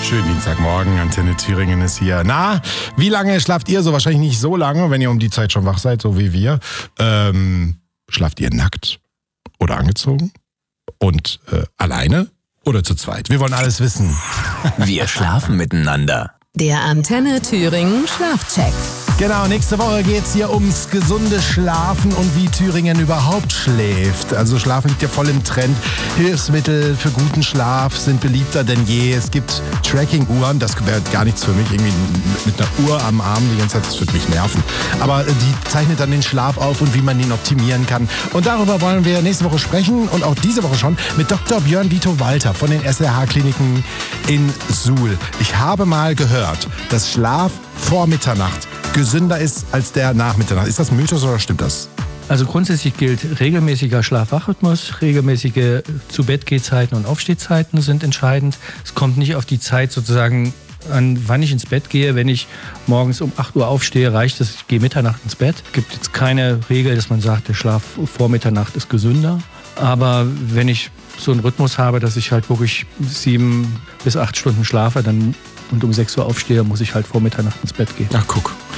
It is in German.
Schönen Dienstagmorgen, Antenne Thüringen ist hier. Na, wie lange schlaft ihr so? Wahrscheinlich nicht so lange, wenn ihr um die Zeit schon wach seid, so wie wir. Schlaft ihr nackt oder angezogen? Und alleine oder zu zweit? Wir wollen alles wissen. Wir schlafen miteinander. Der Antenne Thüringen Schlafcheck. Genau, nächste Woche geht's hier ums gesunde Schlafen und wie Thüringen überhaupt schläft. Also Schlafen liegt ja voll im Trend. Hilfsmittel für guten Schlaf sind beliebter denn je. Es gibt Tracking-Uhren, das wäre gar nichts für mich. Irgendwie mit einer Uhr am Arm die ganze Zeit, das würde mich nerven. Aber die zeichnet dann den Schlaf auf und wie man ihn optimieren kann. Und darüber wollen wir nächste Woche sprechen und auch diese Woche schon mit Dr. Björn Vito Walter von den SRH-Kliniken in Suhl. Ich habe mal gehört, dass Schlaf vor Mitternacht gesünder ist als der nach Mitternacht. Ist das Mythos oder stimmt das? Also grundsätzlich gilt regelmäßiger Schlaf-Wach-Rhythmus, regelmäßige Zu-Bett-Gehzeiten und Aufstehzeiten sind entscheidend. Es kommt nicht auf die Zeit sozusagen an, wann ich ins Bett gehe. Wenn ich morgens um 8 Uhr aufstehe, reicht es, ich gehe Mitternacht ins Bett. Es gibt jetzt keine Regel, dass man sagt, der Schlaf vor Mitternacht ist gesünder. Aber wenn ich so einen Rhythmus habe, dass ich halt wirklich 7 bis 8 Stunden schlafe, dann und um 6 Uhr aufstehe, muss ich halt vor Mitternacht ins Bett gehen. Ach, guck.